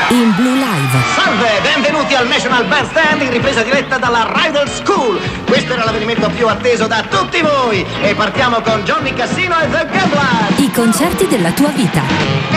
in Blue Live. Salve, benvenuti al National Bandstand in ripresa diretta dalla Rider School. Questo era l'avvenimento più atteso da tutti voi e partiamo con Johnny Cassino e The Gamblers. I concerti della tua vita.